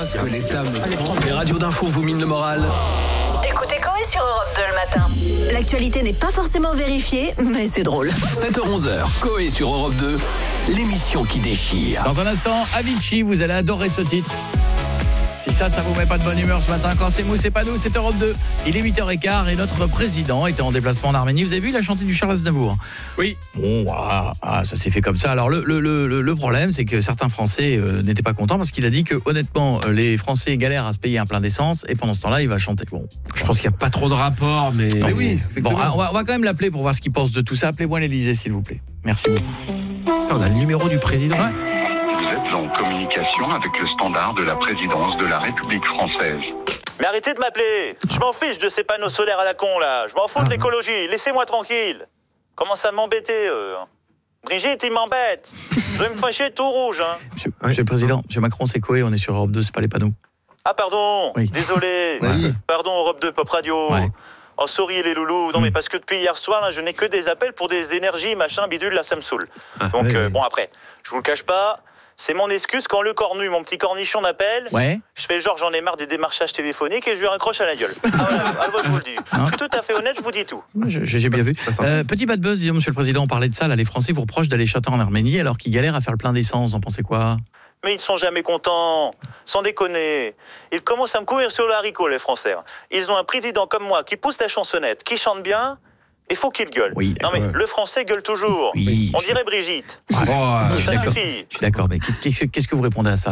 quoi ce que l'État me prend? Les radios d'infos vous minent le moral. Écoutez Coé sur Europe 2 le matin. L'actualité n'est pas forcément vérifiée, mais c'est drôle. 7h-11h, Coé sur Europe 2, l'émission qui déchire. Dans un instant, Avicii, vous allez adorer ce titre. Si ça vous met pas de bonne humeur ce matin, quand c'est mou, c'est pas nous, c'est Europe 2. Il est 8h15 et notre président était en déplacement en Arménie. Vous avez vu, il a chanté du Charles Aznavour. Oui. Bon, ça s'est fait comme ça. Alors le problème, c'est que certains Français n'étaient pas contents parce qu'il a dit que honnêtement, les Français galèrent à se payer un plein d'essence et pendant ce temps-là, il va chanter. Bon, je pense qu'il n'y a pas trop de rapport, mais oui. Bon, alors, on va quand même l'appeler pour voir ce qu'il pense de tout ça. Appelez-moi l'Élysée, s'il vous plaît. Merci beaucoup. Attends, on a le numéro du président. Ouais. Vous êtes en communication avec le standard de la présidence de la République française. Mais arrêtez de m'appeler. Je m'en fiche de ces panneaux solaires à la con, là. Je m'en fous de l'écologie. Laissez-moi tranquille. Commence à m'embêter, Brigitte, il m'embête. Je vais me fâcher tout rouge, hein. Monsieur le Président, Monsieur Macron, c'est Coé, on est sur Europe 2, c'est pas les panneaux. Ah, pardon. Oui. Désolé. Oui. Pardon, Europe 2, Pop Radio. Ouais. Oh, sorry les loulous. Non, mais parce que depuis hier soir, là, je n'ai que des appels pour des énergies, machin, bidule, là, ça me saoule. Donc, bon, après, je vous le cache pas. C'est mon excuse quand le cornu, mon petit cornichon m'appelle. Ouais. Je fais genre j'en ai marre des démarchages téléphoniques et je lui raccroche à la gueule. Voilà, je vous le dis. Je suis tout à fait honnête, je vous dis tout. J'ai bien vu. Petit bad buzz, disons, monsieur le Président, on parlait de ça, là, les Français vous reprochent d'aller chanter en Arménie alors qu'ils galèrent à faire le plein d'essence. Vous en pensez quoi? Mais ils ne sont jamais contents, sans déconner. Ils commencent à me courir sur le haricot, les Français. Ils ont un président comme moi qui pousse la chansonnette, qui chante bien. Il faut qu'il gueule. Oui, non mais le Français gueule toujours. Oui, on dirait Brigitte. Ça suffit. Je suis d'accord, mais qu'est-ce que vous répondez à ça?